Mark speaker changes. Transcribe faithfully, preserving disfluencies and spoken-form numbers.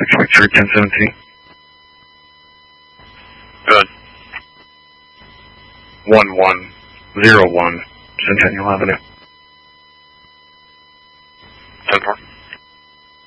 Speaker 1: Victor Victor ten seventeen.
Speaker 2: Good.
Speaker 1: one one zero one Centennial Avenue.
Speaker 2: ten four.